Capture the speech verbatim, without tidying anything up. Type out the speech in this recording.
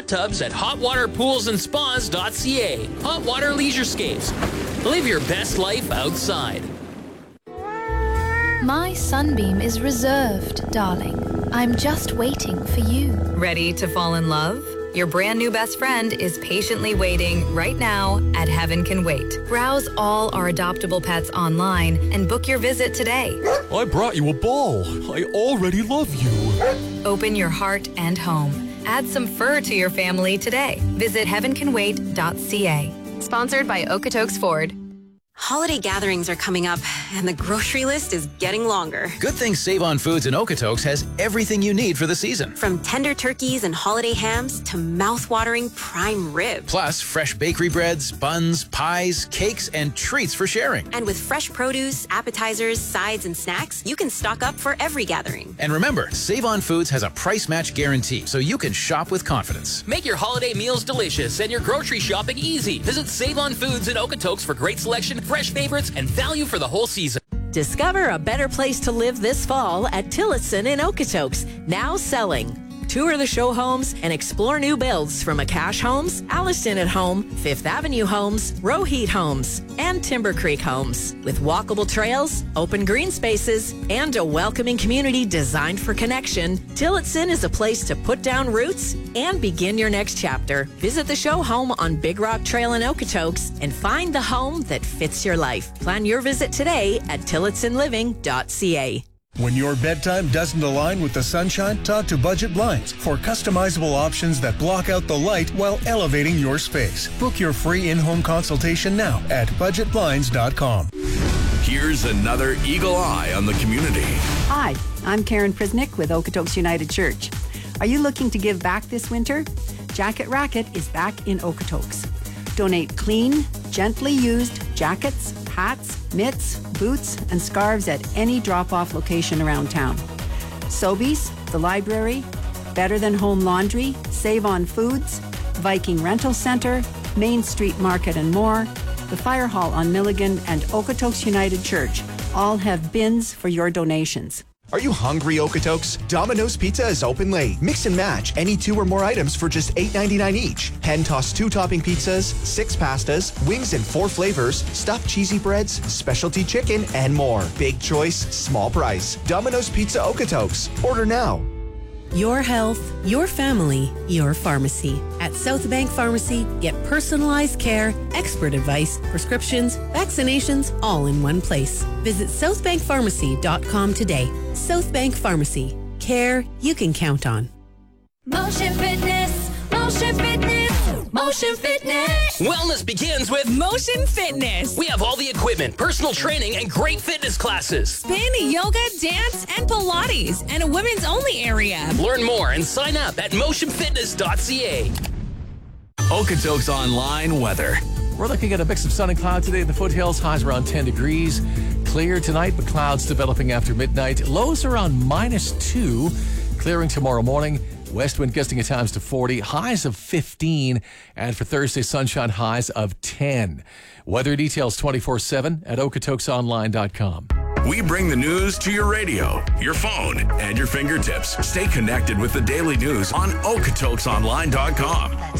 hot tubs at hot water pools and spas dot c a. Hot Water Leisurescapes. Live your best life outside. My Sunbeam is reserved, darling. I'm just waiting for you. Ready to fall in love? Your brand new best friend is patiently waiting right now at Heaven Can Wait. Browse all our adoptable pets online and book your visit today. I brought you a ball. I already love you. Open your heart and home. Add some fur to your family today. Visit heaven can wait dot c a. Sponsored by Okotoks Ford. Holiday gatherings are coming up, and the grocery list is getting longer. Good thing Save On Foods in Okotoks has everything you need for the season. From tender turkeys and holiday hams to mouth-watering prime rib. Plus, fresh bakery breads, buns, pies, cakes, and treats for sharing. And with fresh produce, appetizers, sides, and snacks, you can stock up for every gathering. And remember, Save On Foods has a price match guarantee, so you can shop with confidence. Make your holiday meals delicious and your grocery shopping easy. Visit Save On Foods in Okotoks for great selection, fresh favorites, and value for the whole season. Discover a better place to live this fall at Tillotson in Okotoks, now selling. Tour the show homes and explore new builds from Akash Homes, Alliston at Home, Fifth Avenue Homes, Roheat Homes, and Timber Creek Homes. With walkable trails, open green spaces, and a welcoming community designed for connection, Tillotson is a place to put down roots and begin your next chapter. Visit the show home on Big Rock Trail in Okotoks and find the home that fits your life. Plan your visit today at tillotson living dot c a. When your bedtime doesn't align with the sunshine, talk to Budget Blinds for customizable options that block out the light while elevating your space. Book your free in-home consultation now at budget blinds dot com. Here's another Eagle Eye on the community. Hi, I'm Karen Prisnick with Okotoks United Church. Are you looking to give back this winter? Jacket Racket is back in Okotoks. Donate clean, gently used jackets, hats, mitts, boots, and scarves at any drop-off location around town. Sobeys, the library, Better Than Home Laundry, Save On Foods, Viking Rental Center, Main Street Market and more, the Fire Hall on Milligan, and Okotoks United Church all have bins for your donations. Are you hungry, Okotoks? Domino's Pizza is open late. Mix and match any two or more items for just eight ninety-nine each. Hand-tossed two-topping pizzas, six pastas, wings in four flavors, stuffed cheesy breads, specialty chicken, and more. Big choice, small price. Domino's Pizza Okotoks. Order now. Your health, your family, your pharmacy. At South Bank Pharmacy, get personalized care, expert advice, prescriptions, vaccinations, all in one place. Visit south bank pharmacy dot com today. South Bank Pharmacy. Care you can count on. Motion Fitness, Motion Fitness, Motion Fitness. Wellness begins with Motion Fitness. We have all the equipment, personal training, and great fitness classes. Spin, yoga, dance, and Pilates, and a women's only area. Learn more and sign up at motion fitness dot c a. Okotoks Online weather. We're looking at a mix of sun and cloud today in the foothills. Highs around ten degrees. Clear tonight, but clouds developing after midnight. Lows around minus two. Clearing tomorrow morning. West wind gusting at times to forty. Highs of fifteen. And for Thursday, sunshine highs of ten. Weather details twenty-four seven at okotoks online dot com. We bring the news to your radio, your phone, and your fingertips. Stay connected with the daily news on okotoks online dot com.